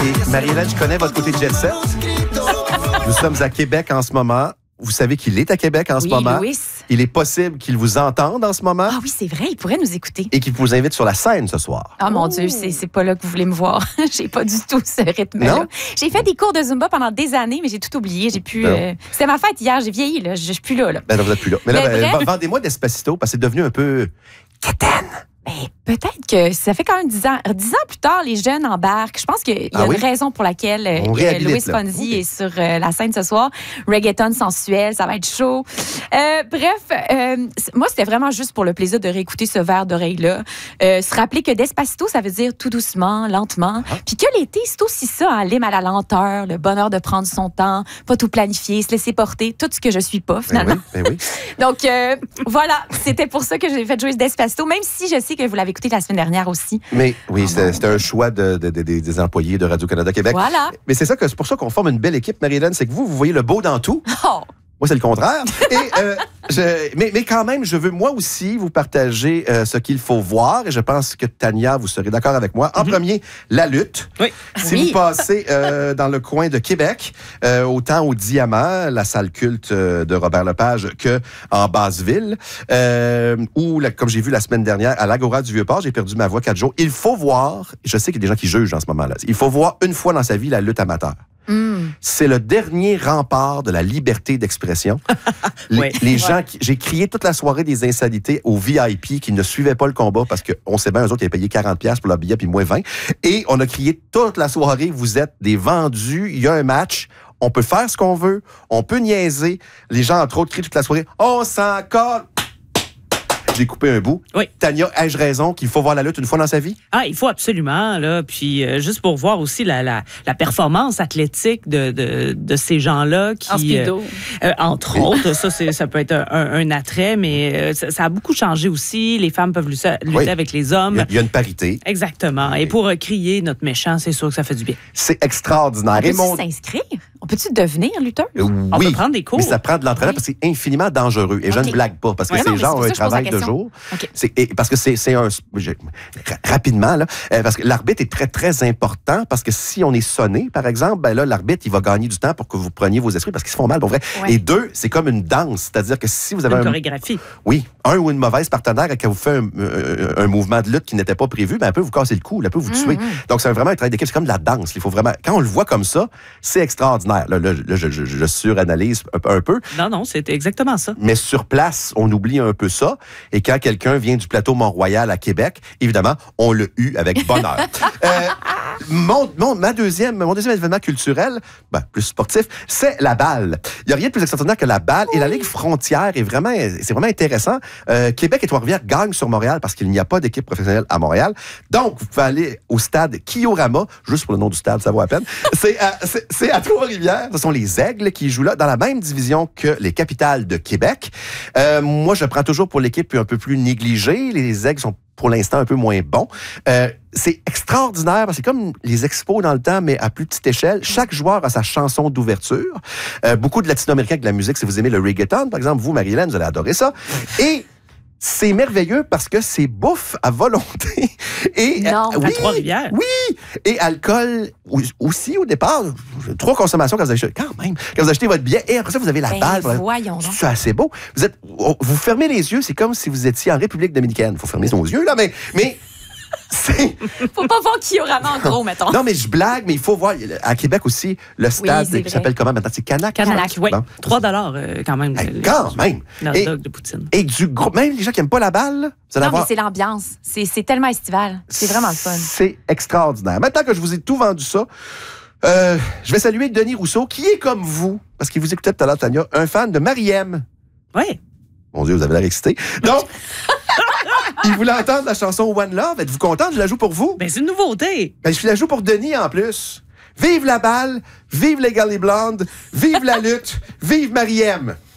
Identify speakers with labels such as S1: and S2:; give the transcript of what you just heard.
S1: Et Marie-Hélène, je connais votre côté jet set. Nous sommes à Québec en ce moment. Vous savez qu'il est à Québec en ce moment.
S2: Louis.
S1: Il est possible qu'il vous entende en ce moment.
S2: Ah oui, c'est vrai, il pourrait nous écouter.
S1: Et qu'il vous invite sur la scène ce soir.
S2: Ah mon Dieu, c'est pas là que vous voulez me voir. J'ai pas du tout ce rythme-là. J'ai fait des cours de Zumba pendant des années, mais j'ai tout oublié. J'ai pu. C'était ma fête hier, j'ai vieilli, là. Je suis plus là.
S1: Ben non, vous n'êtes plus là. Mais là, vendez-moi Despacito, parce que c'est devenu un peu quétaine.
S2: Ben, peut-être que ça fait quand même 10 ans. 10 ans plus tard, les jeunes embarquent. Je pense qu'il y a une raison pour laquelle Louis Fonzi est sur la scène ce soir. Reggaeton sensuel, ça va être chaud. Moi, c'était vraiment juste pour le plaisir de réécouter ce verre d'oreille-là. Se rappeler que Despacito, ça veut dire tout doucement, lentement. Puis que l'été, c'est aussi ça, hein, l'hymne à la lenteur, le bonheur de prendre son temps, pas tout planifier, se laisser porter, tout ce que je suis pas, finalement.
S1: Ben oui.
S2: Donc, voilà, c'était pour ça que j'ai fait jouer Despacito, même si je sais que vous l'avez écouté la semaine dernière aussi.
S1: Mais oui, c'était un choix des employés de Radio-Canada Québec.
S2: Voilà.
S1: Mais c'est pour ça qu'on forme une belle équipe, Marie-Hélène, c'est que vous voyez le beau dans tout.
S2: Oh!
S1: Moi, c'est le contraire. Mais quand même, je veux moi aussi vous partager ce qu'il faut voir. Et je pense que Tania, vous serez d'accord avec moi. En premier, la lutte.
S3: Oui.
S1: Si vous passez dans le coin de Québec, autant au Diamant, la salle culte de Robert Lepage, que en Basse-Ville, ou comme j'ai vu la semaine dernière, à l'Agora du Vieux-Port, j'ai perdu ma voix 4 jours. Il faut voir, je sais qu'il y a des gens qui jugent en ce moment-là, il faut voir une fois dans sa vie la lutte amateur. C'est le dernier rempart de la liberté d'expression. Les gens, j'ai crié toute la soirée des insanités aux VIP qui ne suivaient pas le combat parce qu'on sait bien, eux autres, ils avaient payé 40$ pour leur billet puis moins 20. Et on a crié toute la soirée, vous êtes des vendus, il y a un match. On peut faire ce qu'on veut, on peut niaiser. Les gens, entre autres, crient toute la soirée, on s'en colle. J'ai coupé un bout.
S3: Oui.
S1: Tania, ai-je raison qu'il faut voir la lutte une fois dans sa vie?
S3: Ah, il faut absolument, là. Puis, juste pour voir aussi la performance athlétique de ces gens-là qui...
S2: En speedo.
S3: Entre autres, ça peut être un attrait, mais ça a beaucoup changé aussi. Les femmes peuvent lutter avec les hommes.
S1: Il y a une parité.
S3: Exactement. Et pour crier notre méchant, c'est sûr que ça fait du bien.
S1: C'est extraordinaire.
S2: On peut-tu s'inscrire? On peut-tu devenir lutteur?
S1: Oui,
S3: on peut prendre des cours.
S1: Mais ça prend de l'entraînement parce que c'est infiniment dangereux. Et je ne blague pas parce que ces gens ont un travail de jour. Parce que c'est un... Rapidement, là, parce que l'arbitre est très, très important parce que si on est sonné, par exemple, ben là, l'arbitre, il va gagner du temps pour que vous preniez vos esprits parce qu'ils se font mal, pour vrai. Ouais. Et deux, c'est comme une danse. C'est-à-dire que si vous avez
S3: une chorégraphie.
S1: Oui. Un ou une mauvaise partenaire qui vous fait un mouvement de lutte qui n'était pas prévu, ben, elle peut vous casser le cou, elle peut vous tuer. Donc, c'est vraiment un travail d'équipe. C'est comme de la danse. Il faut vraiment... Quand on le voit comme ça, c'est extraordinaire. Là, je suranalyse un peu.
S3: Non, c'est exactement ça.
S1: Mais sur place, on oublie un peu ça. Et quand quelqu'un vient du plateau Mont-Royal à Québec, évidemment, on l'a eu avec bonheur. Mon deuxième événement culturel, plus sportif, c'est la balle. Il n'y a rien de plus extraordinaire que la balle. Et la Ligue Frontière c'est vraiment intéressant. Québec et Trois-Rivières gagnent sur Montréal parce qu'il n'y a pas d'équipe professionnelle à Montréal. Donc, vous pouvez aller au stade Kiorama, juste pour le nom du stade, ça vaut à peine. C'est à Trois-Rivières. Ce sont les Aigles qui jouent là, dans la même division que les Capitales de Québec. Moi, je prends toujours pour l'équipe un peu plus négligée. Les Aigles sont pour l'instant un peu moins bons. C'est extraordinaire, parce que c'est comme les expos dans le temps, mais à plus petite échelle. Chaque joueur a sa chanson d'ouverture. Beaucoup de latino-américains avec de la musique, si vous aimez le reggaeton, par exemple, vous, Marie-Hélène, vous allez adorer ça. Et c'est merveilleux parce que c'est bouffe à volonté. Et,
S3: à Trois-Rivières.
S1: Oui! Et alcool aussi au départ. 3 consommations quand vous achetez. Quand même. Quand vous achetez votre billet. Et après ça, vous avez la balle.
S2: Voyons donc.
S1: C'est assez beau. Vous fermez les yeux, c'est comme si vous étiez en République dominicaine. Il faut fermer nos yeux, là, mais
S2: faut pas voir Kiorama en gros, mettons.
S1: Non, mais je blague, mais il faut voir. À Québec aussi, le stade qui s'appelle comment maintenant? C'est Canac?
S3: Canac, oui. Bon. 3$ quand même.
S1: Quand même.
S3: Le dog de poutine.
S1: Et du gros. Même les gens qui n'aiment pas la balle,
S2: mais c'est l'ambiance. C'est tellement estival. C'est vraiment le fun.
S1: C'est extraordinaire. Maintenant que je vous ai tout vendu ça, je vais saluer Denis Rousseau, qui est comme vous, parce qu'il vous écoutait tout à l'heure, Tania, un fan de Marie-M.
S3: Oui.
S1: Mon Dieu, vous avez l'air excité. Donc, il voulait entendre la chanson One Love. Êtes-vous contente? Je la joue pour vous.
S3: Ben, c'est une nouveauté.
S1: Ben, je la joue pour Denis en plus. Vive la balle, vive les Gully Blondes, vive la lutte, vive Marie-M.